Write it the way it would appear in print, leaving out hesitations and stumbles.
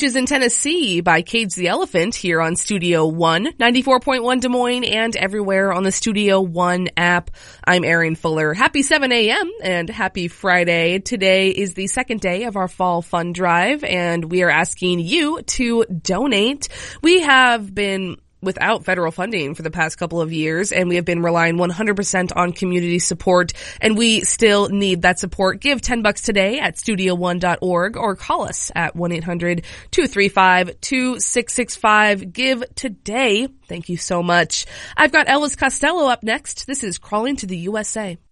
Beaches in Tennessee by Cage the Elephant here on Studio One, 94.1 Des Moines, and everywhere on the Studio One app. I'm Erin Fuller. Happy 7 a.m. and happy Friday. Today is the second day of our fall fund drive, and we are asking you to donate. We have been without federal funding for the past couple of years, and we have been relying 100% on community support, and we still need that support. Give $10 today at studio1.org or call us at 1-800-235-2665. Give today. Thank you so much. I've got Elvis Costello up next. This is Crawling to the USA.